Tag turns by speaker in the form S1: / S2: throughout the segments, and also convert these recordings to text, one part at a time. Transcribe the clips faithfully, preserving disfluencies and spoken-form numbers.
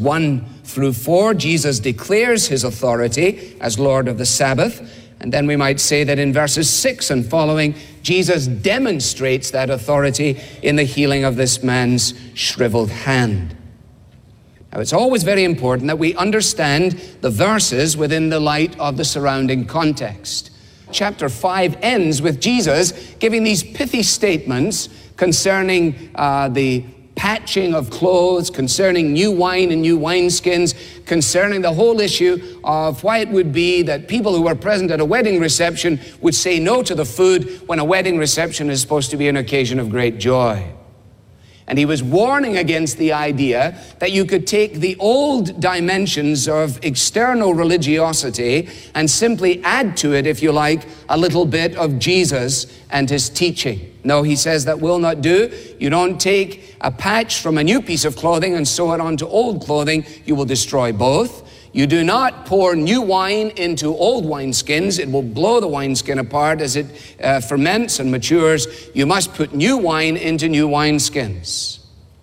S1: one through four, Jesus declares his authority as Lord of the Sabbath. And then we might say that in verses six and following, Jesus demonstrates that authority in the healing of this man's shriveled hand. Now, it's always very important that we understand the verses within the light of the surrounding context. Chapter five ends with Jesus giving these pithy statements concerning uh, the patching of clothes, concerning new wine and new wineskins, concerning the whole issue of why it would be that people who were present at a wedding reception would say no to the food when a wedding reception is supposed to be an occasion of great joy. And he was warning against the idea that you could take the old dimensions of external religiosity and simply add to it, if you like, a little bit of Jesus and his teaching. No, he says that will not do. You don't take a patch from a new piece of clothing and sew it onto old clothing. You will destroy both. You do not pour new wine into old wineskins. It will blow the wineskin apart as it uh, ferments and matures. You must put new wine into new wineskins.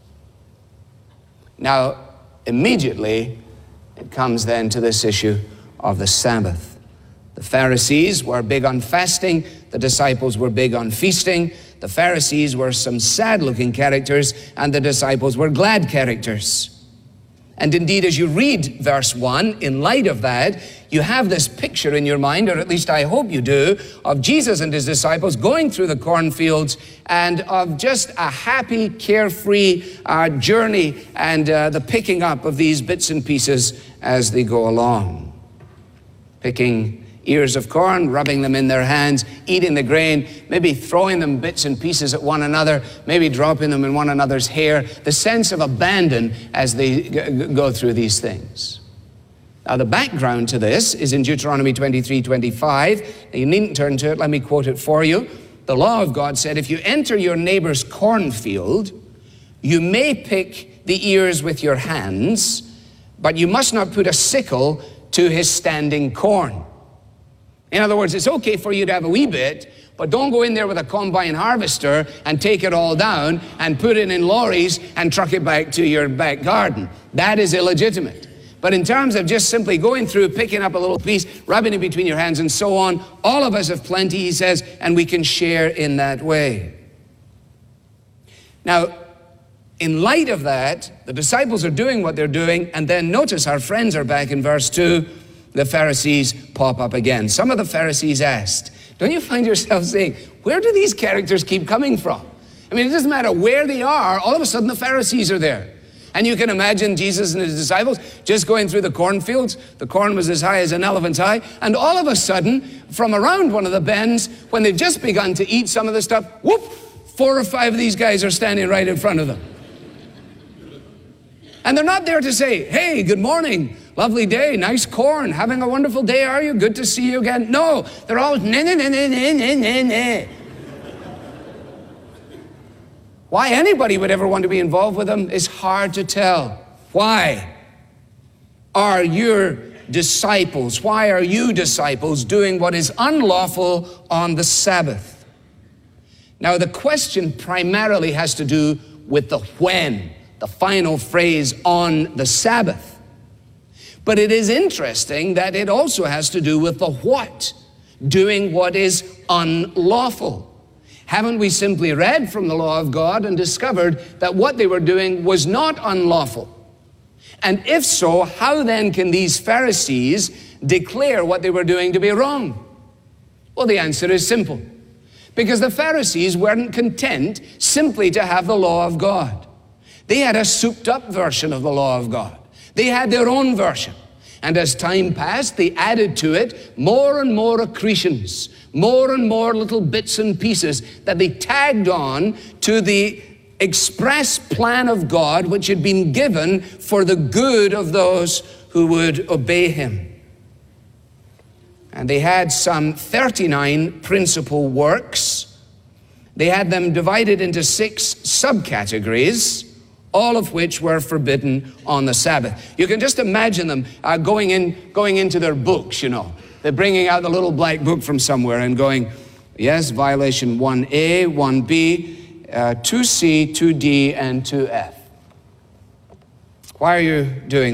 S1: Now, immediately, it comes then to this issue of the Sabbath. The Pharisees were big on fasting. The disciples were big on feasting. The Pharisees were some sad-looking characters, and the disciples were glad characters. And indeed, as you read verse one, in light of that, you have this picture in your mind, or at least I hope you do, of Jesus and his disciples going through the cornfields and of just a happy, carefree uh, journey and uh, the picking up of these bits and pieces as they go along. Picking ears of corn, rubbing them in their hands, eating the grain, maybe throwing them bits and pieces at one another, maybe dropping them in one another's hair, the sense of abandon as they g- go through these things. Now, the background to this is in Deuteronomy twenty-three twenty-five. Now, you needn't turn to it. Let me quote it for you. The law of God said, if you enter your neighbor's cornfield, you may pick the ears with your hands, but you must not put a sickle to his standing corn. In other words, it's okay for you to have a wee bit, but don't go in there with a combine harvester and take it all down and put it in lorries and truck it back to your back garden. That is illegitimate. But in terms of just simply going through, picking up a little piece, rubbing it between your hands and so on, all of us have plenty, he says, and we can share in that way. Now, in light of that, the disciples are doing what they're doing, and then notice our friends are back in verse two. The Pharisees pop up again. Some of the Pharisees asked, don't you find yourself saying, where do these characters keep coming from? I mean, it doesn't matter where they are, all of a sudden the Pharisees are there. And you can imagine Jesus and his disciples just going through the cornfields. The corn was as high as an elephant's eye. And all of a sudden, from around one of the bends, when they've just begun to eat some of the stuff, whoop, four or five of these guys are standing right in front of them. And they're not there to say, hey, good morning, lovely day, nice corn, having a wonderful day, are you? Good to see you again. No, they're all, nah, nah, nah, nah, nah, nah, nah. Why anybody would ever want to be involved with them is hard to tell. Why are your disciples, why are you disciples doing what is unlawful on the Sabbath? Now, the question primarily has to do with the when. The final phrase, on the Sabbath. But it is interesting that it also has to do with the what, doing what is unlawful. Haven't we simply read from the law of God and discovered that what they were doing was not unlawful? And if so, how then can these Pharisees declare what they were doing to be wrong? Well, the answer is simple. Because the Pharisees weren't content simply to have the law of God. They had a souped-up version of the law of God. They had their own version. And as time passed, they added to it more and more accretions, more and more little bits and pieces that they tagged on to the express plan of God, which had been given for the good of those who would obey him. And they had some thirty-nine principal works. They had them divided into six subcategories, all of which were forbidden on the Sabbath. You can just imagine them uh, going in, going into their books, you know. They're bringing out the little black book from somewhere and going, yes, violation one A, one B, uh, two C, two D, and two F. Why are you doing